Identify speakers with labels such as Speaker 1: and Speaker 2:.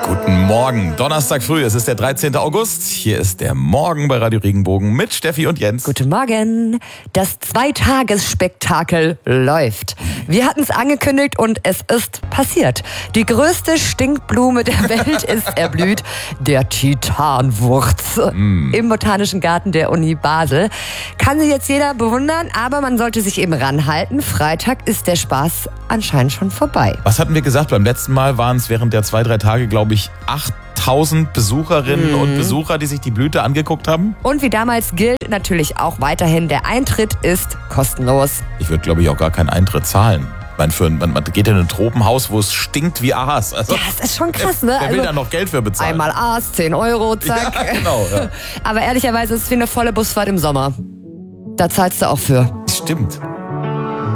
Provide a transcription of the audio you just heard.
Speaker 1: Guten Morgen, Donnerstag früh, es ist der 13. August. Hier ist der Morgen bei Radio Regenbogen mit Steffi und Jens.
Speaker 2: Guten Morgen. Das Zweitagesspektakel läuft. Wir hatten es angekündigt und es ist passiert. Die größte Stinkblume der Welt ist erblüht, der Titanwurz. Im Botanischen Garten der Uni Basel. Kann sich jetzt jeder bewundern, aber man sollte sich eben ranhalten. Freitag ist der Spaß anscheinend schon vorbei.
Speaker 1: Was hatten wir gesagt? Beim letzten Mal waren es während der 2-3 Tage, glaube ich, 8000 Besucherinnen und Besucher, die sich die Blüte angeguckt haben.
Speaker 2: Und wie damals gilt natürlich auch weiterhin, der Eintritt ist kostenlos.
Speaker 1: Ich würde, glaube ich, auch gar keinen Eintritt zahlen. Man geht in ein Tropenhaus, wo es stinkt wie Aas. Also,
Speaker 2: Ja, das ist schon krass, ne?
Speaker 1: Wer will da noch Geld für bezahlen?
Speaker 2: Einmal Aas, 10 Euro, zack.
Speaker 1: Ja, genau. Ja.
Speaker 2: Aber ehrlicherweise ist es wie eine volle Busfahrt im Sommer. Da zahlst du auch für.
Speaker 1: Das stimmt.